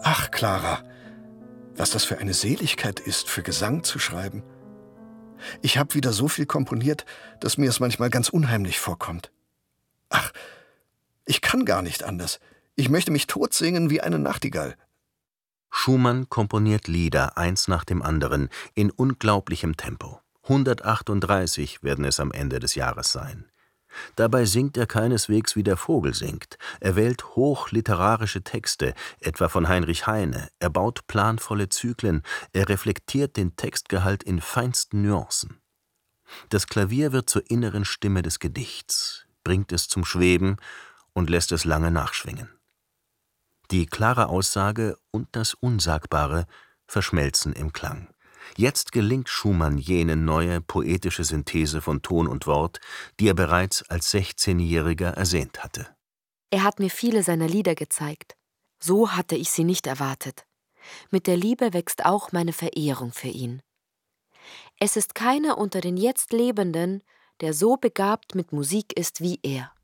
Ach, Clara, was das für eine Seligkeit ist, für Gesang zu schreiben. Ich habe wieder so viel komponiert, dass mir es manchmal ganz unheimlich vorkommt. Ach, ich kann gar nicht anders. Ich möchte mich totsingen wie eine Nachtigall. Schumann komponiert Lieder, eins nach dem anderen, in unglaublichem Tempo. 138 werden es am Ende des Jahres sein. Dabei singt er keineswegs, wie der Vogel singt. Er wählt hochliterarische Texte, etwa von Heinrich Heine. Er baut planvolle Zyklen. Er reflektiert den Textgehalt in feinsten Nuancen. Das Klavier wird zur inneren Stimme des Gedichts, bringt es zum Schweben und lässt es lange nachschwingen. Die klare Aussage und das Unsagbare verschmelzen im Klang. Jetzt gelingt Schumann jene neue poetische Synthese von Ton und Wort, die er bereits als 16-Jähriger ersehnt hatte. Er hat mir viele seiner Lieder gezeigt. So hatte ich sie nicht erwartet. Mit der Liebe wächst auch meine Verehrung für ihn. Es ist keiner unter den jetzt Lebenden, der so begabt mit Musik ist wie er.